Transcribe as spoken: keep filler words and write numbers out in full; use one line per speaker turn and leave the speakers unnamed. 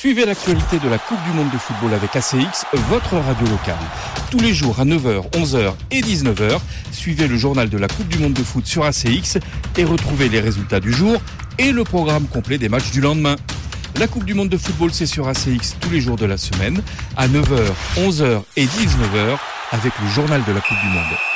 Suivez l'actualité de la Coupe du Monde de football avec A C X, votre radio locale. Tous les jours à neuf heures, onze heures et dix-neuf heures, suivez le journal de la Coupe du Monde de foot sur A C X et retrouvez les résultats du jour et le programme complet des matchs du lendemain. La Coupe du Monde de football, c'est sur A C X tous les jours de la semaine, à neuf heures, onze heures et dix-neuf heures, avec le journal de la Coupe du Monde.